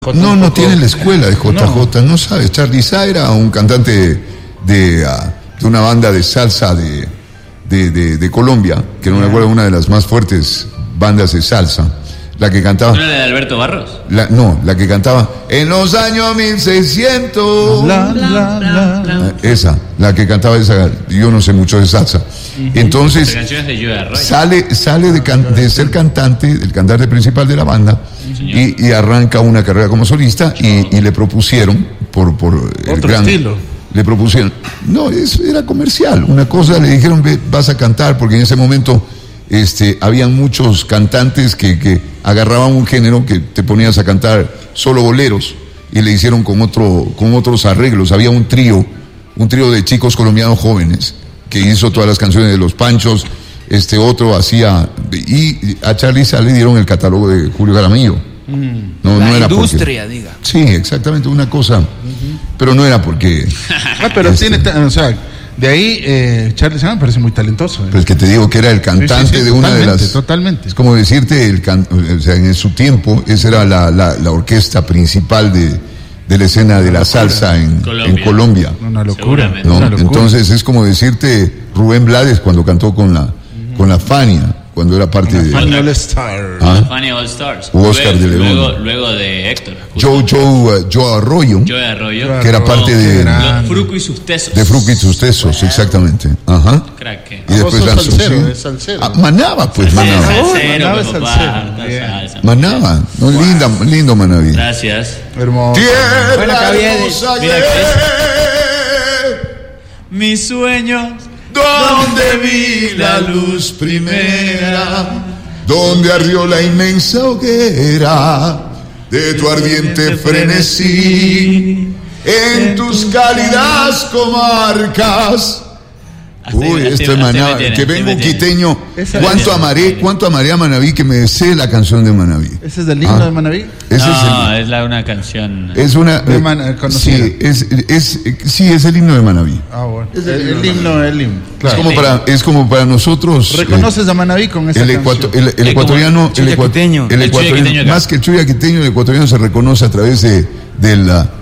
No tiene la escuela de JJ, no sabe. Charly Sa era un cantante de una banda de salsa de Colombia, que no me acuerdo, una de las más fuertes bandas de salsa. La que cantaba... ¿No era de Alberto Barros? La que cantaba en los años 1600. Esa, la que cantaba esa. Yo no sé mucho de salsa. Entonces, sale de ser cantante, el cantante principal de la banda, y arranca una carrera como solista, y le propusieron, por el otro gran estilo. Le propusieron, era comercial. Una cosa, le dijeron, vas a cantar, porque en ese momento habían muchos cantantes que agarraban un género que te ponías a cantar solo boleros, y le hicieron con otros arreglos. Había un trío de chicos colombianos jóvenes que hizo todas las canciones de Los Panchos. Otro hacía, y a Charly Sa le dieron el catálogo de Julio Jaramillo. La era industria, porque... diga. Sí, exactamente, una cosa, pero no era porque... pero tiene, de ahí Charly Sa me parece muy talentoso. Pues que te digo que era el cantante de una de las... Totalmente. Es como decirte, en su tiempo, esa era la orquesta principal de la escena de la salsa en Colombia. Una locura. Entonces es como decirte Rubén Blades cuando cantó con la Fania, cuando era parte de... Fania All Stars. Fania All Stars. Oscar de León. Luego de Héctor. Joe Arroyo. Que era parte de... Fruco y sus tesos. De Fruco y sus tesos, exactamente. Ajá. Crack. Y después Salsero. Manaba, pues, Manaba. Manaba. Lindo Manaví. Gracias. Hermoso. Tierra hermosa, mis sueños, donde vi la luz primera, donde ardió la inmensa hoguera de tu ardiente frenesí, en tus cálidas comarcas. Uy, esto es Manabí, que vengo quiteño. ¿Cuánto amaré a Manabí, que me sé la canción de Manabí? ¿Ese es del himno de Manabí? Es una canción. Es una... conocida. Sí, es el himno de Manabí. Bueno. Es el himno. Claro. Es como para nosotros... ¿Reconoces a Manabí con esa canción? El ecuatoriano, más que el chuya quiteño, el ecuatoriano se reconoce a través de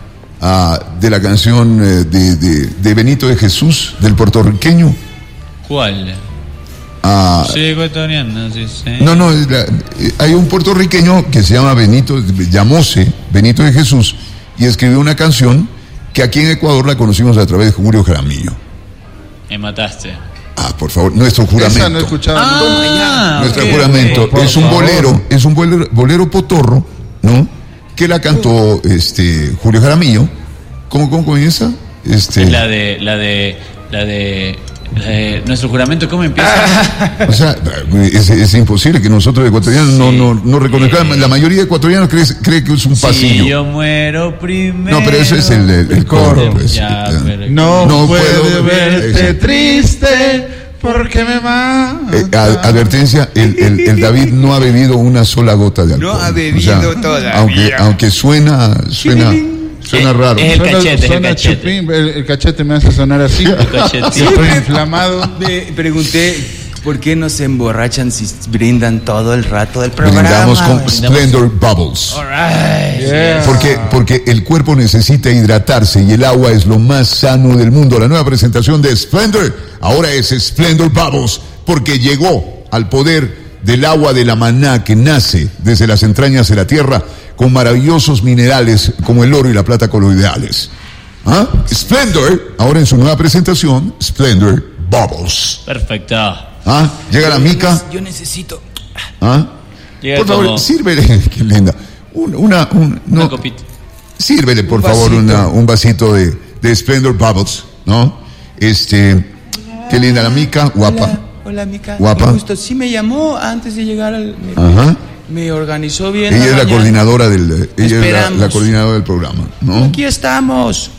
la canción de Benito de Jesús, del puertorriqueño. ¿Cuál? Sí, ecuatoriano, sí. No, hay un puertorriqueño que se llama llamóse Benito de Jesús, y escribió una canción que aquí en Ecuador la conocimos a través de Julio Jaramillo. Me mataste. Por favor, nuestro juramento. Esa no he escuchado. Nuestro juramento es un bolero potorro, ¿no? Que la cantó Julio Jaramillo. ¿Cómo comienza? La de nuestro juramento, ¿cómo empieza? O sea, es imposible que nosotros ecuatorianos no reconozcamos. La mayoría de ecuatorianos cree que es un pasillo. Si yo muero primero. No, pero eso es el coro. Pues. No puedo verte triste porque me va. Advertencia, el David no ha bebido una sola gota de alcohol. No ha bebido todavía. Aunque suena raro. Es el cachete. Chupín, el cachete me hace sonar así. Estoy inflamado. Me pregunté por qué no se emborrachan si brindan todo el rato del programa. Brindamos con Splendor Bubbles. Yeah. Porque el cuerpo necesita hidratarse y el agua es lo más sano del mundo. La nueva presentación de Splendor ahora es Splendor Bubbles, porque llegó al poder del agua de la maná que nace desde las entrañas de la tierra, con maravillosos minerales como el oro y la plata coloidales. Splendor, ahora en su nueva presentación, Splendor Bubbles. Perfecto. Llega la mica. Yo necesito. Por favor, sírvele, qué linda. Una copita. Sírvele, por favor, un vasito de Splendor Bubbles, ¿no? Qué linda la mica, guapa. Hola, mica. Guapa. Justo, sí me llamó antes de llegar al... Me organizó bien. Ella es la coordinadora la coordinadora del programa, ¿no? Aquí estamos.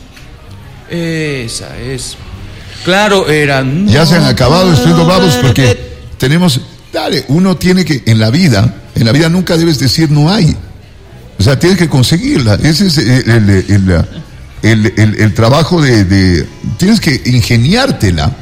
Esa es. Claro, eran. Ya se han acabado Splendor Bubbles porque tenemos. Dale, uno tiene que en la vida nunca debes decir no hay. O sea, tienes que conseguirla. Ese es el trabajo de tienes que ingeniártela.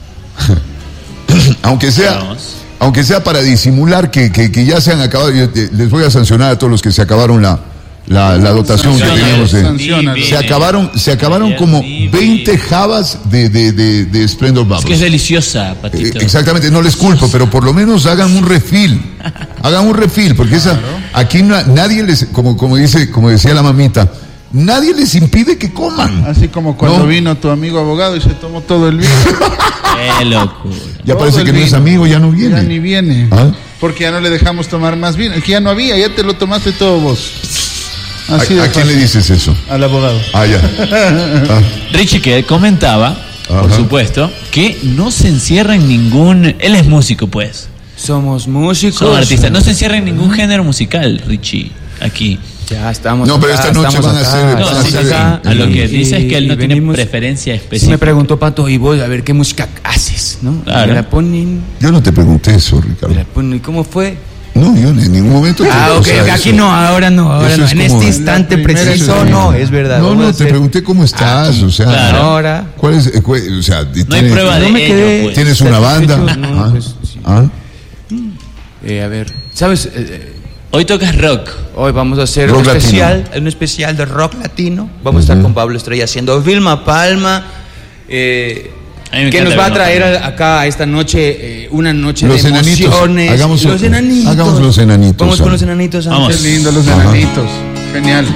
Aunque sea para disimular que ya se han acabado. Les voy a sancionar a todos los que se acabaron la dotación que teníamos. Sanciónalo. Se acabaron como 20 jabas de Splendor Bubbles. Es que es deliciosa, Patito. Exactamente, no les culpo, pero por lo menos hagan un refill. Hagan un refill, porque aquí nadie les, como decía la mamita, nadie les impide que coman. Así como cuando vino tu amigo abogado y se tomó todo el vino. Qué locura. Ya Todo parece el que no es vino. amigo, ya no viene. Ya ni viene. ¿Ah? Porque ya no le dejamos tomar más vino. Es que ya no había, ya te lo tomaste todo vos. Así de ¿A quién fácil. le dices eso? Al abogado. Ah, ya. Ah, Richie, que comentaba, por Ajá. supuesto, que no se encierra en ningún... Él es músico, pues. Somos músicos. Son artistas. No se encierra en ningún género musical, Richie, aquí. Ya estamos. No, pero acá, esta noche estamos van a acá, hacer- No, van a sí, hacer- acá, a lo que Y- dice es que él no y tiene venimos- preferencia Sí me específica. preguntó Pato, y vos, a ver qué música haces, ¿no? Claro. Me la ponen, yo no te pregunté eso, me Ricardo. la ponen, ¿y cómo fue? No, yo en ningún momento. Ah, ok, aquí no, ahora no, ahora eso no. es En como- este instante La primera preciso, es- no, es verdad. No, vamos a no, te hacer- pregunté cómo estás, o sea. Claro. Ahora. ¿Cuál es? O sea, No hay prueba de No me ello, quedé- pues. ¿Tienes una banda? No, ¿Ah? pues, sí. ¿Ah? A ver, ¿sabes? Hoy tocas rock. Hoy vamos a hacer Rock un especial de rock latino. Vamos a estar con Pablo Estrella haciendo Vilma Palma. A mí me Que encanta nos va a Vilma traer Palma. acá a esta noche una noche Los de enanitos. emociones. Hagamos los enanitos. hagamos los enanitos, Vamos con ¿sabes? los enanitos. Vamos. Ángel. Qué lindo, los Ajá. enanitos. Genial.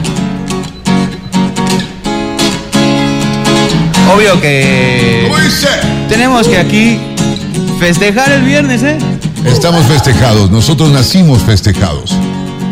Obvio que ¿Cómo dice? tenemos que aquí festejar el viernes, ¿eh? Estamos festejados, nosotros nacimos festejados.